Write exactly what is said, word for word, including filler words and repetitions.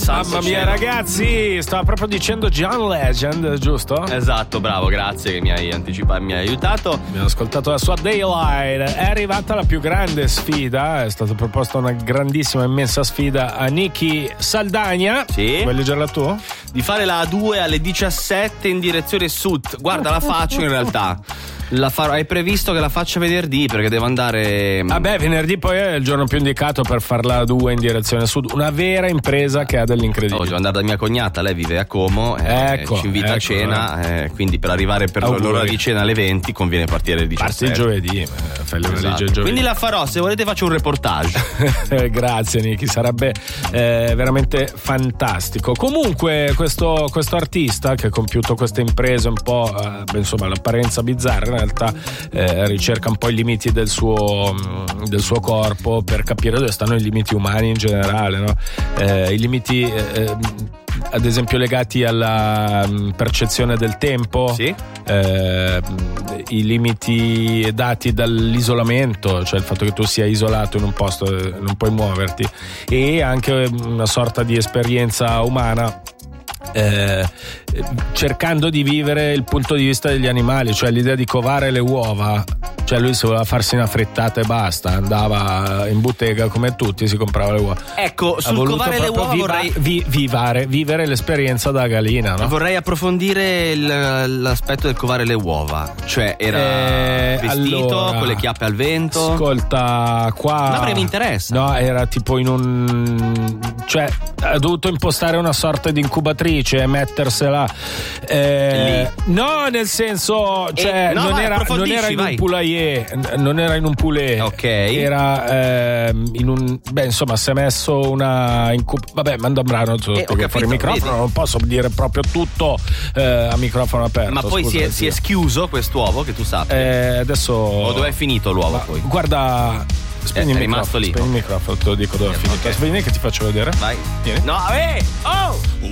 Mamma mia, cielo. Ragazzi, stavo proprio dicendo John Legend, giusto? Esatto, bravo, grazie che mi hai anticipato, mi hai aiutato. Abbiamo ascoltato la sua Daylight. È arrivata la più grande sfida, è stata proposta una grandissima, immensa sfida a Niki Saldagna. Sì. Vuoi leggerla tu? Di fare la A due alle diciassette in direzione sud. Guarda, la faccio in realtà. La farò, hai previsto che la faccia venerdì perché devo andare. Vabbè, venerdì poi è il giorno più indicato per farla a due in direzione sud. Una vera impresa che ha dell'incredibile. Oh, devo andare da mia cognata, lei vive a Como, eh, ecco, ci invita ecco, a cena, eh. Eh, quindi per arrivare per Auguri. l'ora di cena alle venti conviene partire alle diciassette. Parti il giovedì, eh, fai le esatto. giovedì. Quindi la farò, se volete faccio un reportage. Grazie Niki, sarebbe eh, veramente fantastico. Comunque questo, questo artista che ha compiuto queste imprese un po', eh, insomma, l'apparenza bizzarra, in realtà eh, ricerca un po' i limiti del suo, del suo corpo per capire dove stanno i limiti umani in generale, no? Eh, i limiti eh, ad esempio legati alla percezione del tempo, sì. eh, i limiti dati dall'isolamento, cioè il fatto che tu sia isolato in un posto e non puoi muoverti, e anche una sorta di esperienza umana Eh, cercando di vivere il punto di vista degli animali, cioè l'idea di covare le uova. Cioè lui se voleva farsi una frittata e basta, andava in bottega come tutti, si comprava le uova. Ecco, sul covare le uova viva, vorrei vi, vivare, vivere l'esperienza da galina, no? Vorrei approfondire il, l'aspetto del covare le uova. Cioè era eh, vestito allora, con le chiappe al vento. Ascolta, qua ma mi interessa. No, era tipo in un, cioè ha dovuto impostare una sorta di incubatrice e mettersela eh, no, nel senso, cioè eh, no, non, vai, era, non era in vai. un poulailler, non era in un poulet, ok, era eh, in un, beh insomma si è messo una incub- vabbè mando a brano eh, fuori il microfono, vedi? Non posso dire proprio tutto eh, a microfono aperto. Ma poi scusa, si, è, si è schiuso quest'uovo, che tu sappia. Eh, adesso o dove è finito l'uovo? Poi guarda, spegni è il rimasto microfono, lì. spegni il microfono, te lo dico dove è finito. Okay. Vieni che ti faccio vedere. Vai. Vieni. No, eh! Oh!